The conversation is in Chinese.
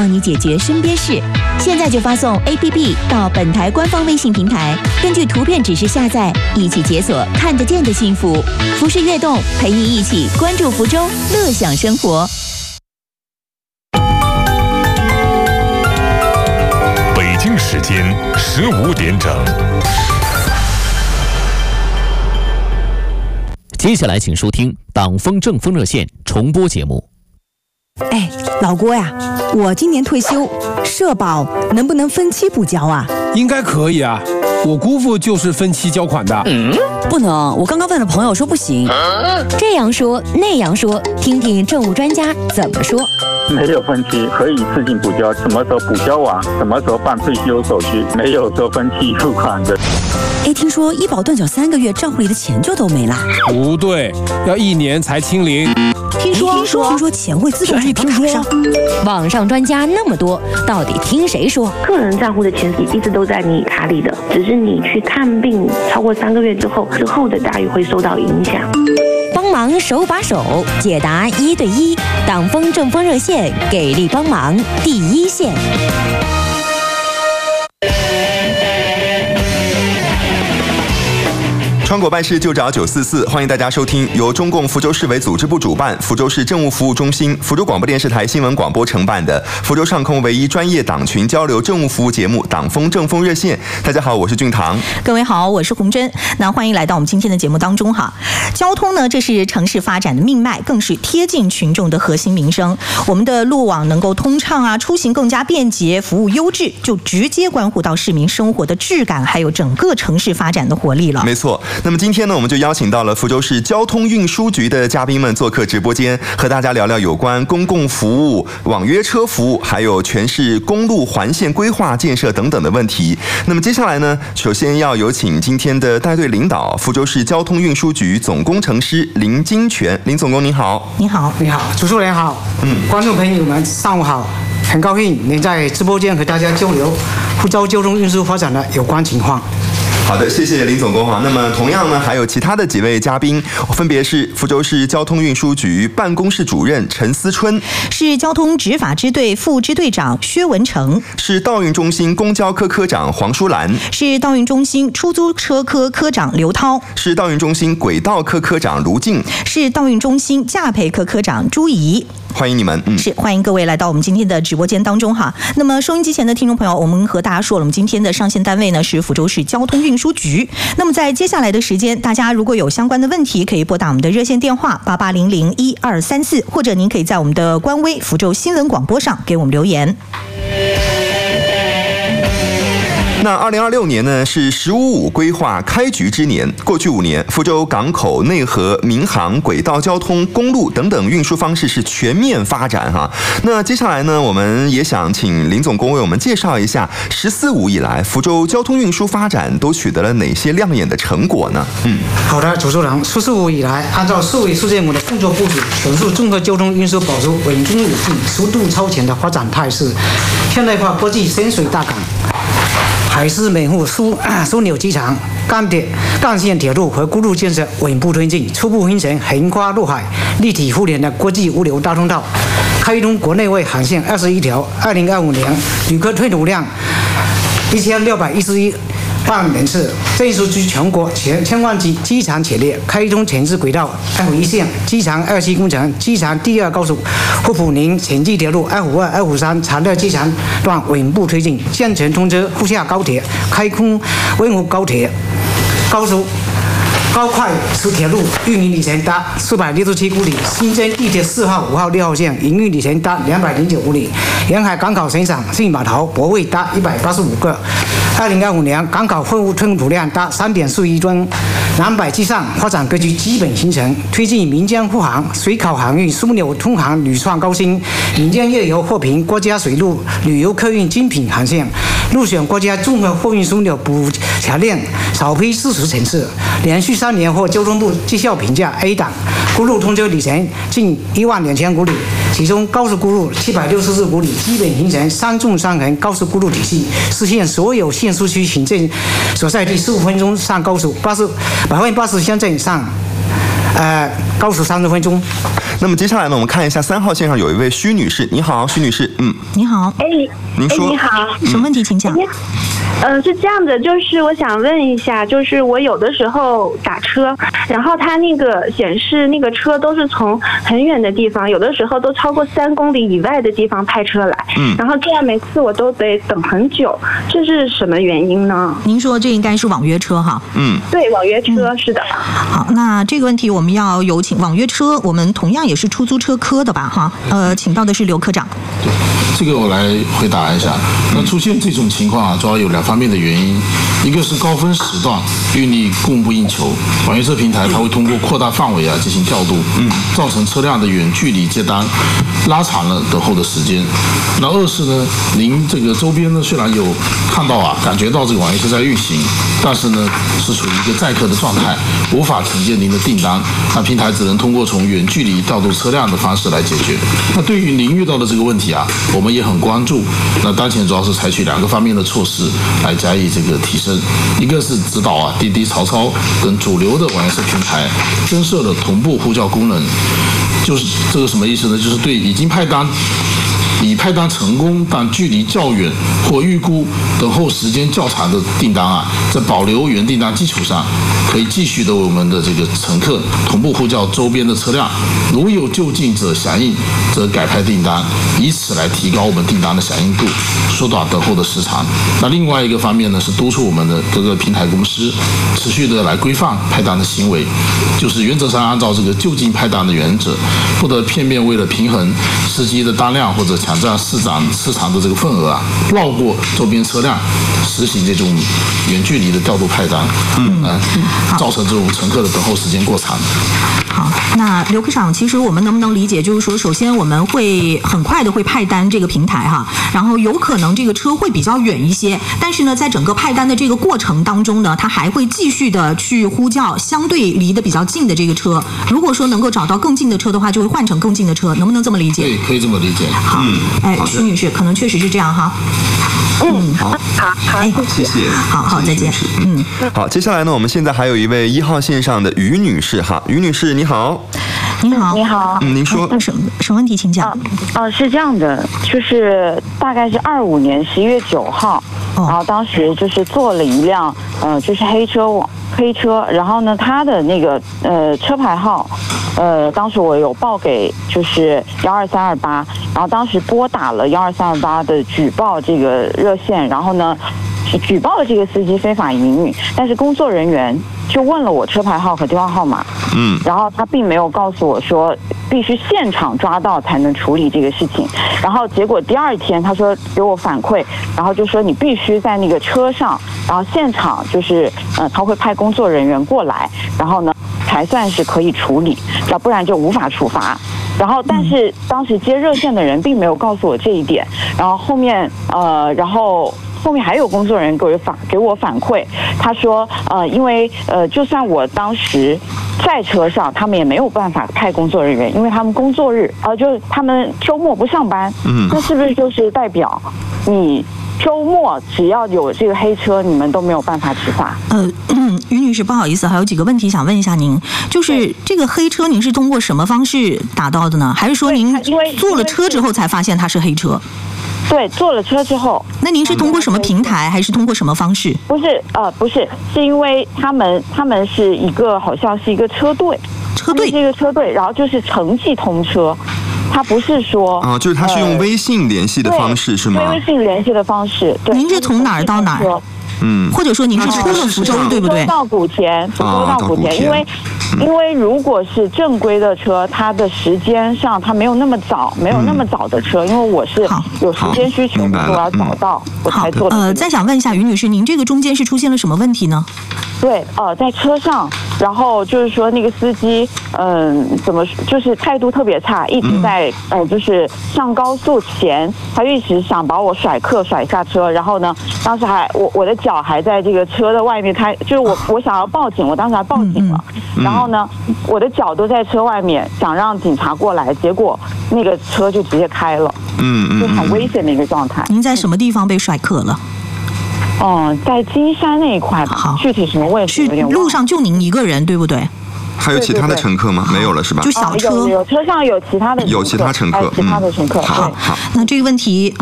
帮你解决身边事。现在就发送 APP 到本台官方微信平台，根据图片指示下载，一起解锁看得见的幸福。福事悦动，陪你一起关注福州，乐享生活。 北京时间15点整。 接下来请收听党风政风热线重播节目。 哎，老郭呀，我今年退休，社保能不能分期补交啊？ 应该可以啊，我姑父就是分期交款的。 不能，我刚刚问了朋友说不行。 这样说那样说，听听政务专家怎么说。 没有分期，可以自行补交，什么时候补交完，什么时候办退休手续，没有说分期付款的。 哎，听说医保断缴3个月，账户里的钱就都没了。 不对，要1年才清零。 听说钱会自动转到卡上。 网上专家那么多，到底听谁说？ 个人账户的钱一直都在你卡里的，只是你去看病超过3个月之后的待遇会受到影响。 帮忙手把手解答1对1，党风政风热线给力帮忙第一线。 窗口办事就找944，欢迎大家收听由中共福州市委组织部主办、福州市政务服务中心、福州广播电视台新闻广播承办的福州上空唯一专业党群交流政务服务节目《党风政风热线》。大家好，我是俊堂。 各位好，我是洪珍。那欢迎来到我们今天的节目当中哈。交通呢，这是城市发展的命脉，更是贴近群众的核心民生。我们的路网能够通畅啊，出行更加便捷，服务优质，就直接关乎到市民生活的质感，还有整个城市发展的活力了。 没错。那么今天呢，我们就邀请到了福州市交通运输局的嘉宾们做客直播间，和大家聊聊有关公共服务、网约车服务，还有全市公路环线规划建设等等的问题。那么接下来呢，首先要有请今天的带队领导，福州市交通运输局总工程师林金泉。林总工您好。 你好。 你好，主持人好。观众朋友们上午好，很高兴能在直播间和大家交流福州交通运输发展的有关情况。 好的，谢谢林总工哈。那么同样呢，还有其他的几位嘉宾，分别是福州市交通运输局办公室主任陈思春， 是交通执法支队副支队长薛文成， 是道运中心公交科科长黄淑兰， 是道运中心出租车科科长刘涛， 是道运中心轨道科科长卢静， 是道运中心驾培科科长朱怡。 欢迎你们， 是欢迎各位来到我们今天的直播间当中哈。那么收音机前的听众朋友，我们和大家说了，我们今天的上线单位呢是福州市交通运输局。那么在接下来的时间，大家如果有相关的问题，可以拨打我们的热线电话88001234，或者您可以在我们的官微福州新闻广播上给我们留言。 那2026年呢是“15+5”规划开局之年。过去5年，福州港口、内河、民航、轨道交通、公路等等运输方式是全面发展哈。那接下来呢，我们也想请林总工为我们介绍一下14+5以来福州交通运输发展都取得了哪些亮眼的成果呢？ 好的，主持人，14+5以来，按照市委书记们的工作部署，全市综合交通运输保持稳中有进、速度超前的发展态势，现代化国际深水大港。海事门户枢纽机场、干线铁路和公路建设稳步推进，初步形成横跨陆海、立体互联的国际物流大通道，开通国内外航线21条。2025年旅客吞吐量1611万人次，正式居全国千万级机场前列，开通前置轨道 F1线、机场2期工程、机场第2高速、霍普宁城际铁路 F2、F3长乐机场段稳步推进，建成通车沪厦高铁，开通温湖高铁高速高快速铁路运营里程达467公里，新增地铁4号、5号、6号线，营运里程达209公里。沿海港口生产性码头泊位达185个。2025年港口货物吞吐量达3.4亿吨。南北基上发展格局基本形成，推进民间护航、水考航运枢纽通航屡创高新，民间夜游货品国家水陆旅游客运精品航线，入选国家综合货运枢纽补强链首批40城市，连续3年获交通部绩效评价 A 档。公路通车里程近12000公里，其中高速公路764公里，基本形成3纵3横高速公路体系，实现所有县市区行政所在地15分钟上高速，80%乡镇上高速30分钟。 那么接下来呢，我们看一下3号线上有一位徐女士，你好，徐女士， 你好， 您说， 你好， 什么问题请讲？ 是这样的，就是我想问一下，就是我有的时候打车，然后它那个显示那个车都是从很远的地方，有的时候都超过3公里以外的地方派车来，然后这样每次我都得等很久，这是什么原因呢？ 您说这应该是网约车哈？ 对，网约车是的。 好，那这个问题我们要有请网约车，我们同样也是出租车科的吧哈？请到的是刘科长。 这个我来回答一下。那出现这种情况啊，主要有2方面的原因，一个是高峰时段运力供不应求，网约车平台它会通过扩大范围啊进行调度，造成车辆的远距离接单，拉长了等候的时间。那2是呢，您这个周边呢虽然有看到啊，感觉到这个网约车在运行，但是呢是处于一个载客的状态，无法承接您的订单，那平台只能通过从远距离调度车辆的方式来解决。那对于您遇到的这个问题啊，我们也很关注。那当前主要是采取2个方面的措施来加以这个提升，一个是指导啊滴滴、曹操等主流的网约车平台增设了同步呼叫功能，就是这个什么意思呢？就是对已派单成功但距离较远或预估等候时间较长的订单啊，在保留原订单基础上，可以继续的为我们的这个乘客同步呼叫周边的车辆，如有就近者响应，则改派订单，以此来提高我们订单的响应度，缩短等候的时长。那另外一个方面呢，是督促我们的各个平台公司持续的来规范派单的行为，就是原则上按照这个就近派单的原则，不得片面为了平衡司机的单量或者抢占市场的这个份额啊，绕过周边车辆，实行这种远距离的调度派单，造成这种乘客的等候时间过长。 好，那刘科长，其实我们能不能理解，就是说，首先我们会很快的会派单这个平台哈，然后有可能这个车会比较远一些，但是呢，在整个派单的这个过程当中呢，它还会继续的去呼叫相对离得比较近的这个车。如果说能够找到更近的车的话，就会换成更近的车，能不能这么理解？ 对，可以这么理解。 好，徐女士，可能确实是这样哈。 好， 谢谢。 好，再见。 好，接下来呢，我们现在还有一位1号线上的于女士哈，于女士你好。 你好， 你好， 您说什么问题，请讲。 是这样的，就是大概是25年11月9号，然后当时就是坐了一辆就是黑车，然后呢，他的那个车牌号，当时我有报给就是12328，然后当时拨打了12328的举报这个热线，然后呢，举报了这个司机非法营运，但是工作人员就问了我车牌号和电话号码，然后他并没有告诉我说必须现场抓到才能处理这个事情，然后结果第2天他说给我反馈，然后就说你必须在那个车上，然后现场就是他会派工作人员过来，然后呢才算是可以处理，要不然就无法处罚。然后但是当时接热线的人并没有告诉我这一点，然后后面还有工作人员给我反馈，他说因为就算我当时在车上，他们也没有办法派工作人员，因为他们工作日就是他们周末不上班，那是不是就是代表你周末只要有这个黑车，你们都没有办法执法？ 于女士，不好意思，还有几个问题想问一下您，就是这个黑车您是通过什么方式打到的呢？还是说您坐了车之后才发现它是黑车？ 对，坐了车之后。 那您是通过什么平台，还是通过什么方式？ 不是，是因为他们是一个好像是一个车队，是一个车队，然后就是城际通车。他不是说就是他是用微信联系的方式是吗？ 微信联系的方式。对， 您是从哪儿到哪儿？或者说您是出了福州，对不对？ 福州到古田，因为如果是正规的车，它的时间上它没有那么早的车，因为我是有时间需求，我要早到我才做的。 再想问一下于女士，您这个中间是出现了什么问题呢？ 对，在车上，然后就是说那个司机，怎么就是态度特别差，一直在就是上高速前，他一直想把我甩下车，然后呢，当时我的脚还在这个车的外面，他就是我想要报警，我当时还报警了，然后呢，我的脚都在车外面，想让警察过来，结果那个车就直接开了，就很危险的一个状态。 您在什么地方被甩客了？ 在金山那一块吧，具体什么位置有点忘了。 路上就您一个人，对不对？ 还有其他的乘客吗？没有了是吧？ 就小车， 有车上有其他的乘客， 有其他乘客， 其他的乘客。 好。 那这个问题